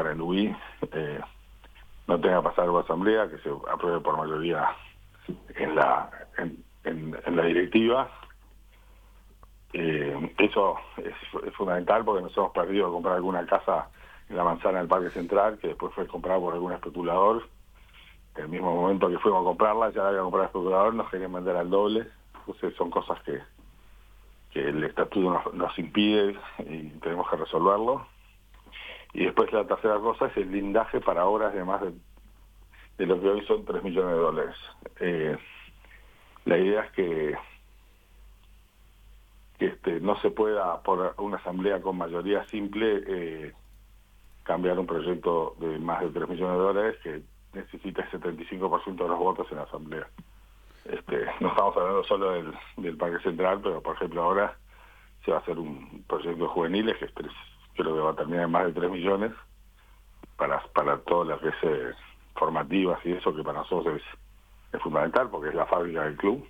para el UI no tenga que pasar por asamblea, que se apruebe por mayoría en la directiva. Eso es fundamental porque nos hemos perdido de comprar alguna casa en la manzana del Parque Central, que después fue comprada por algún especulador. En el mismo momento que fuimos a comprarla, ya la había comprado el especulador, nos querían vender al doble. Entonces son cosas que el estatuto nos impide y tenemos que resolverlo. Y después la tercera cosa es el blindaje para obras de más de lo que hoy son $3 millones. La idea es que no se pueda, por una asamblea con mayoría simple, cambiar un proyecto de más de $3 millones que necesita el 75% de los votos en la asamblea. No estamos hablando solo del Parque Central, pero por ejemplo ahora se va a hacer un proyecto de juveniles que creo que va a terminar en más de 3 millones para todas las veces formativas y eso, que para nosotros es fundamental porque es la fábrica del club.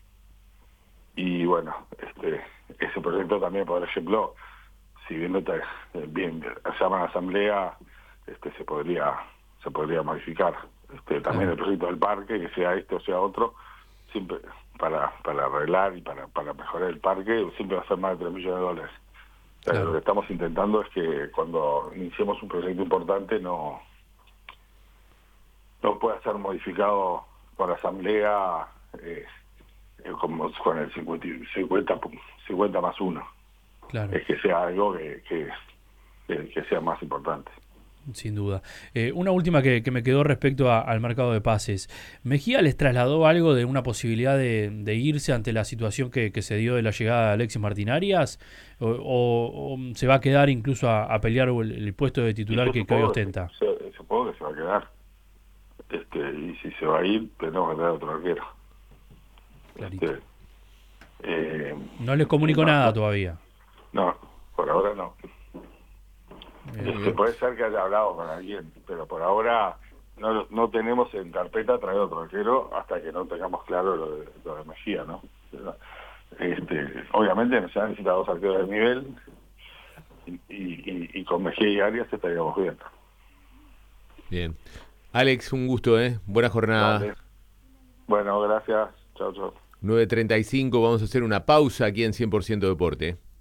Y bueno, ese proyecto también, por ejemplo, si bien no está bien, se llama asamblea, se podría modificar. También el proyecto del parque, que sea o sea otro, siempre para arreglar y para mejorar el parque, siempre va a ser más de $3 millones. Lo que estamos intentando es que cuando iniciemos un proyecto importante no pueda ser modificado por asamblea como con el 50 más 1. Claro. Es que sea algo que sea más importante. Sin duda. Una última que me quedó respecto al mercado de pases. ¿Mejía les trasladó algo de una posibilidad de irse ante la situación que se dio de la llegada de Alexis Martín Arias? ¿O se va a quedar incluso a pelear el puesto de titular que hoy ostenta? Supongo que se va a quedar. Y si se va a ir, tenemos que tener otro arquero. Clarito. No les comunico nada todavía. No, por ahora no. Puede ser que haya hablado con alguien, pero por ahora no tenemos en carpeta traer otro arquero hasta que no tengamos claro lo de Mejía, ¿no? Obviamente se han necesitado 2 arqueros de nivel y con Mejía y Arias estaríamos bien. Bien. Alex, un gusto, Buena jornada. Vale. Bueno, gracias. Chao, chao. 9:35, vamos a hacer una pausa aquí en 100% Deporte.